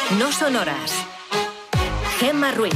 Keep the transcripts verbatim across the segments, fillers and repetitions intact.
No Sonoras. Gemma Ruiz.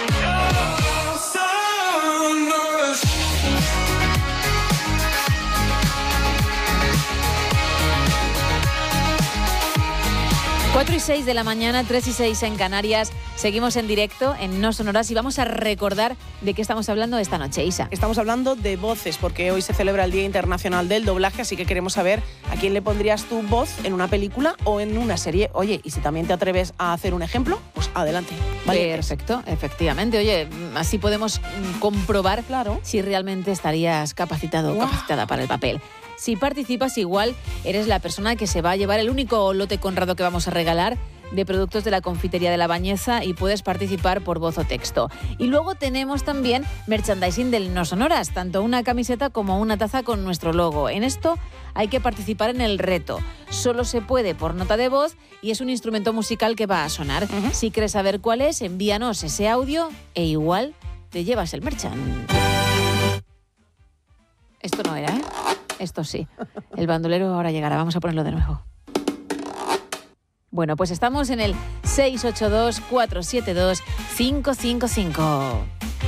cuatro y seis de la mañana, tres y seis en Canarias. Seguimos en directo en No Sonoras y vamos a recordar de qué estamos hablando esta noche, Isa. Estamos hablando de voces, porque hoy se celebra el Día Internacional del Doblaje, así que queremos saber a quién le pondrías tu voz en una película o en una serie. Oye, y si también te atreves a hacer un ejemplo, pues adelante. Vale, perfecto, efectivamente. Oye, así podemos comprobar claro. si realmente estarías capacitado o Wow. capacitada para el papel. Si participas, igual eres la persona que se va a llevar el único lote Conrado que vamos a regalar de productos de la confitería de La Bañeza y puedes participar por voz o texto. Y luego tenemos también merchandising del No Sonoras, tanto una camiseta como una taza con nuestro logo. En esto hay que participar en el reto. Solo se puede por nota de voz y es un instrumento musical que va a sonar. Uh-huh. Si quieres saber cuál es, envíanos ese audio e igual te llevas el merchan. Esto no era, ¿eh? Esto sí. El bandolero ahora llegará. Vamos a ponerlo de nuevo. Bueno, pues estamos en el seis ocho dos, cuatro siete dos, cinco cinco cinco.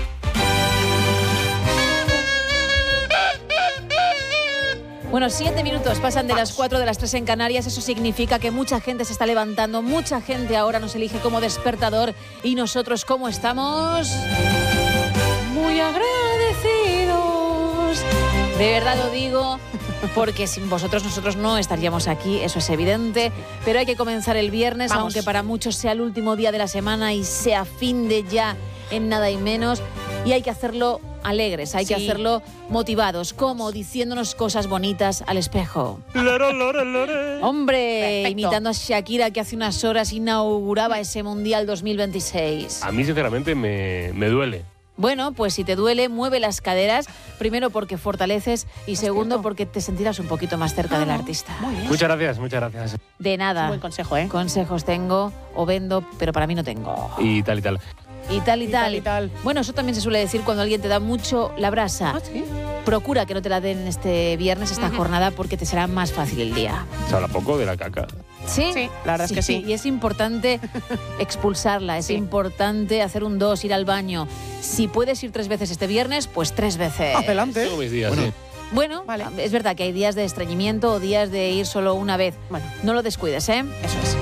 Bueno, siete minutos pasan de las cuatro de las tres en Canarias. Eso significa que mucha gente se está levantando. Mucha gente ahora nos elige como despertador. ¿Y nosotros cómo estamos? Muy agradecidos. De verdad lo digo, porque sin vosotros nosotros no estaríamos aquí, eso es evidente. Pero hay que comenzar el viernes, Vamos. aunque para muchos sea el último día de la semana y sea fin de ya en nada y menos. Y hay que hacerlo alegres, hay sí. que hacerlo motivados, como diciéndonos cosas bonitas al espejo. Lore, lore, lore. Hombre, Perfecto. imitando a Shakira, que hace unas horas inauguraba ese Mundial dos mil veintiséis. A mí, sinceramente, me, me duele. Bueno, pues si te duele, mueve las caderas, primero porque fortaleces y segundo porque te sentirás un poquito más cerca ah, del artista. Muy bien. Muchas gracias, muchas gracias. De nada. Es un buen consejo, ¿eh? Consejos tengo o vendo, pero para mí no tengo. Y tal y tal. Y tal y, y tal. tal y tal. Bueno, eso también se suele decir cuando alguien te da mucho la brasa. ¿Ah, sí? Procura que no te la den este viernes, esta uh-huh. jornada, porque te será más fácil el día. Se habla poco de la caca. ¿Sí? Sí, la verdad sí, es que sí. Y es importante expulsarla, es sí. importante hacer un dos, ir al baño. Si puedes ir tres veces este viernes, pues tres veces. Adelante. Tengo mis días, bueno. sí. Bueno, vale. es verdad que hay días de estreñimiento o días de ir solo una vez. Bueno. No lo descuides, ¿eh? Eso es.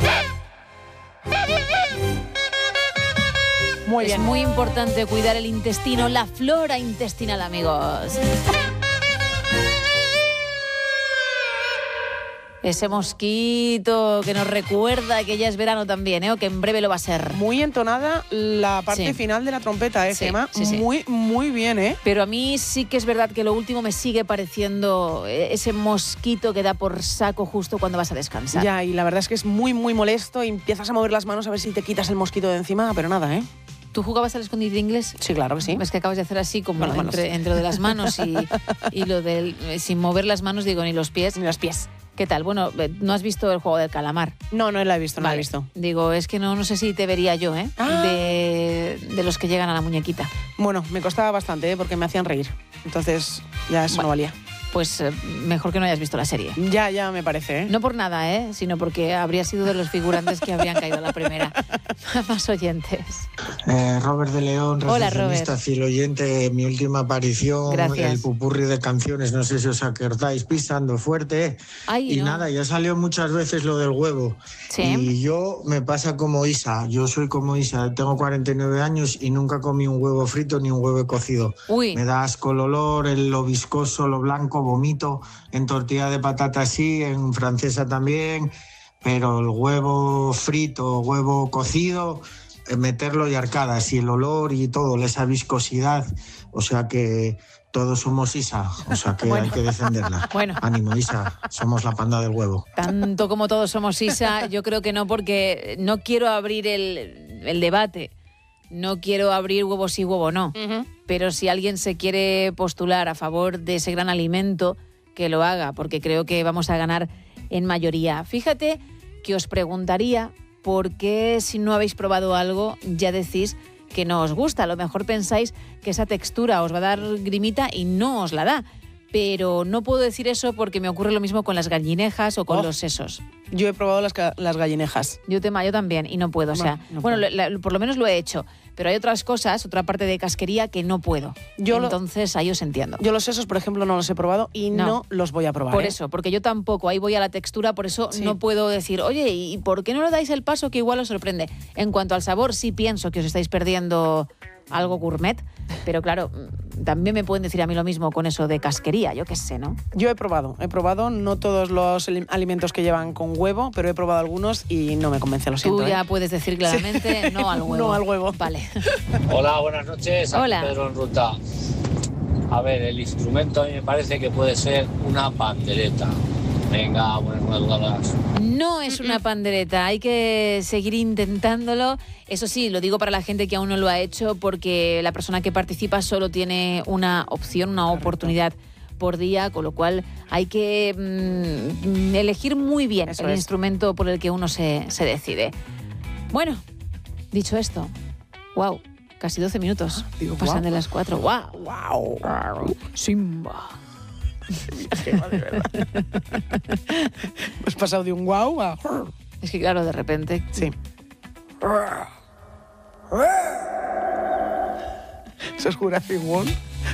Muy bien. Es muy importante cuidar el intestino, la flora intestinal, amigos. Ese mosquito que nos recuerda que ya es verano también, ¿eh? O que en breve lo va a ser. Muy entonada la parte sí. final de la trompeta, ¿eh, sí, Gemma? Sí, sí. Muy, muy bien, ¿eh? Pero a mí sí que es verdad que lo último me sigue pareciendo ese mosquito que da por saco justo cuando vas a descansar. Ya, y la verdad es que es muy, muy molesto y empiezas a mover las manos a ver si te quitas el mosquito de encima, pero nada, ¿eh? ¿Tú jugabas al escondite inglés? Sí, claro que sí. Es que acabas de hacer así como bueno, entre, entre lo de las manos y, y lo del... Sin mover las manos, digo, ni los pies. Ni los pies. ¿Qué tal? Bueno, ¿no has visto el juego del calamar? No, no la he visto, no vale. la he visto. Digo, es que no, no sé si te vería yo, ¿eh? Ah. De, de los que llegan a la muñequita. Bueno, me costaba bastante, ¿eh? Porque me hacían reír. Entonces, ya eso bueno, no valía. Pues eh, mejor que no hayas visto la serie. Ya, ya me parece, ¿eh? No por nada, ¿eh? Sino porque habría sido de los figurantes que habrían caído a la primera. Más oyentes. Eh, Robert de León, recepcionista, fiel oyente, mi última aparición, Gracias. El pupurri de canciones, no sé si os acordáis, pisando fuerte. Ay, y no. nada, ya salió muchas veces lo del huevo. Sí. Y yo me pasa como Isa, yo soy como Isa, tengo cuarenta y nueve años y nunca comí un huevo frito ni un huevo cocido. Uy. Me da asco el olor, el, lo viscoso, lo blanco, vomito. En tortilla de patata sí, en francesa también, pero el huevo frito, huevo cocido, meterlo y arcadas, y el olor y todo, esa viscosidad, o sea que todos somos Isa, o sea que bueno. hay que defenderla. Bueno. Ánimo, Isa, somos la panda del huevo. Tanto como todos somos Isa, yo creo que no, porque no quiero abrir el, el debate, no quiero abrir huevo sí, huevo no, uh-huh. pero si alguien se quiere postular a favor de ese gran alimento, que lo haga, porque creo que vamos a ganar en mayoría. Fíjate que os preguntaría por qué si no habéis probado algo ya decís que no os gusta. A lo mejor pensáis que esa textura os va a dar grimita y no os la da. pero no puedo decir eso porque me ocurre lo mismo con las gallinejas o con Oh. los sesos. Yo he probado las, ca- las gallinejas. Yo, tema, yo también, y no puedo. O sea, No, no bueno, puedo. lo- la- por lo menos lo he hecho, pero hay otras cosas, otra parte de casquería que no puedo. Yo lo- Entonces, ahí os entiendo. Yo los sesos, por ejemplo, no los he probado y no, No. los voy a probar. Por ¿eh? eso, porque yo tampoco, ahí voy a la textura, por eso Sí. no puedo decir, oye, ¿y por qué no le dais el paso que igual os sorprende? En cuanto al sabor, sí pienso que os estáis perdiendo algo gourmet, pero claro, mm, también me pueden decir a mí lo mismo con eso de casquería, yo qué sé, ¿no? Yo he probado, he probado no todos los ali- alimentos que llevan con huevo, pero he probado algunos y no me convence, lo siento. Tú ya ¿eh? puedes decir claramente no al huevo. No al huevo. Vale. Hola, buenas noches. Aquí Hola. Pedro en Ruta. A ver, el instrumento a mí me parece que puede ser una pandereta. Venga, buenas madrugadas. No es una pandereta, hay que seguir intentándolo. Eso sí, lo digo para la gente que aún no lo ha hecho, porque la persona que participa solo tiene una opción, una oportunidad por día, con lo cual hay que mm, elegir muy bien Eso el es. instrumento por el que uno se, se decide. Bueno, dicho esto, wow, casi doce minutos. Digo, Pasan guau. de las cuatro. Wow. ¡Wow! Simba. Has pasado de un guau a... Es que claro, de repente. Sí. ¿Eso es Jurassic World?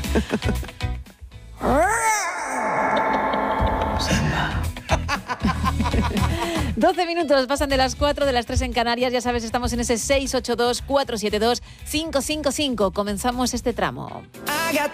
doce minutos pasan de las cuatro, de las tres en Canarias. Ya sabes, estamos en ese seis ocho dos, cuatro siete dos, cinco cinco cinco. Comenzamos este tramo. I got